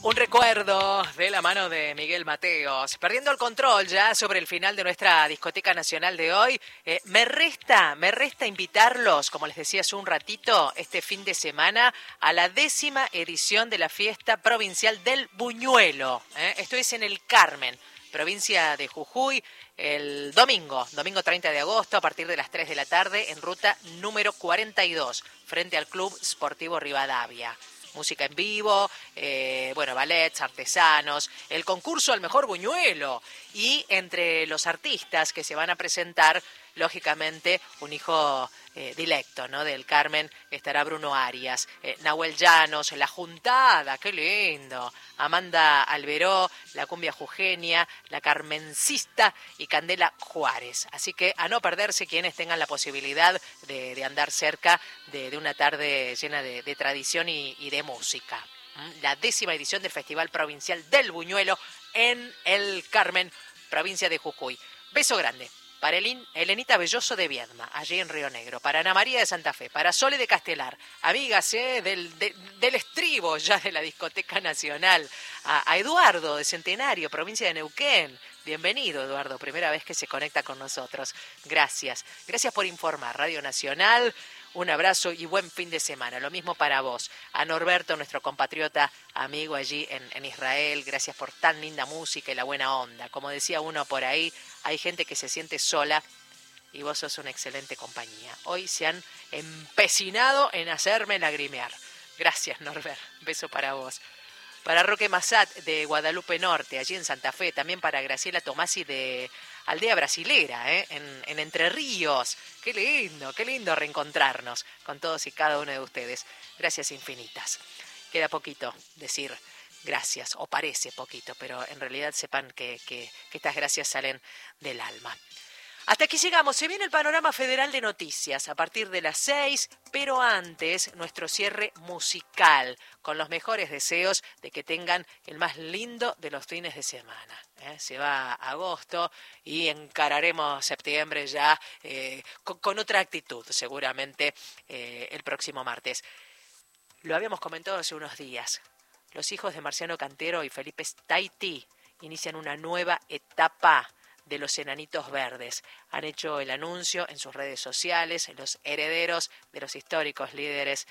Un recuerdo de la mano de Miguel Mateos. Perdiendo el control ya sobre el final de nuestra discoteca nacional de hoy, me resta invitarlos, como les decía hace un ratito, este fin de semana a la 10ª edición de la fiesta provincial del Buñuelo. Esto es en el Carmen, provincia de Jujuy, el domingo 30 de agosto, a partir de las 3 de la tarde, en ruta número 42, frente al Club Sportivo Rivadavia. Música en vivo, ballets, artesanos, el concurso al mejor buñuelo y entre los artistas que se van a presentar, lógicamente, un hijo dilecto, ¿no? Del Carmen estará Bruno Arias, Nahuel Llanos, La Juntada, qué lindo, Amanda Alberó, la cumbia jujeña, la carmencista y Candela Juárez. Así que a no perderse quienes tengan la posibilidad de andar cerca de una tarde llena de tradición y de música. La 10ª edición del Festival Provincial del Buñuelo en el Carmen, provincia de Jujuy. Beso grande para Elenita Belloso de Viedma, allí en Río Negro, para Ana María de Santa Fe, para Sole de Castelar, amigas del estribo ya de la discoteca nacional, a Eduardo de Centenario, provincia de Neuquén. Bienvenido, Eduardo, primera vez que se conecta con nosotros. Gracias por informar, Radio Nacional. Un abrazo y buen fin de semana. Lo mismo para vos. A Norberto, nuestro compatriota amigo allí en Israel. Gracias por tan linda música y la buena onda. Como decía uno por ahí, hay gente que se siente sola y vos sos una excelente compañía. Hoy se han empecinado en hacerme lagrimear. Gracias, Norbert. Beso para vos. Para Roque Massat de Guadalupe Norte, allí en Santa Fe. También para Graciela Tomasi de Aldea Brasilera, en Entre Ríos. Qué lindo reencontrarnos con todos y cada uno de ustedes. Gracias infinitas. Queda poquito decir gracias, o parece poquito, pero en realidad sepan que estas gracias salen del alma. Hasta aquí llegamos. Se viene el panorama federal de noticias a partir de las 6, pero antes nuestro cierre musical, con los mejores deseos de que tengan el más lindo de los fines de semana. Se va agosto y encararemos septiembre ya con otra actitud, seguramente el próximo martes. Lo habíamos comentado hace unos días. Los hijos de Marciano Cantero y Felipe Staiti inician una nueva etapa de los Enanitos Verdes. Han hecho el anuncio en sus redes sociales. Los herederos de los históricos líderes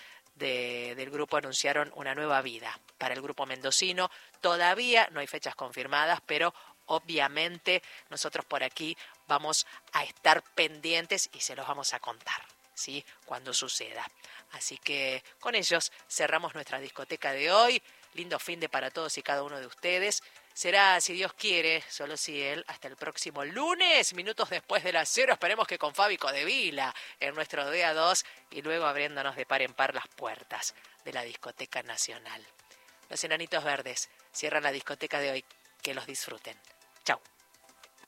del grupo anunciaron una nueva vida para el grupo mendocino. Todavía no hay fechas confirmadas, pero obviamente nosotros por aquí vamos a estar pendientes y se los vamos a contar, ¿sí? Cuando suceda. Así que con ellos cerramos nuestra discoteca de hoy. Lindo fin de para todos y cada uno de ustedes. Será, si Dios quiere, solo si Él, hasta el próximo lunes, minutos después de las 0. Esperemos que con Fabi Codevila en nuestro día 2 y luego abriéndonos de par en par las puertas de la discoteca nacional. Los Enanitos Verdes cierran la discoteca de hoy. Que los disfruten. Chau.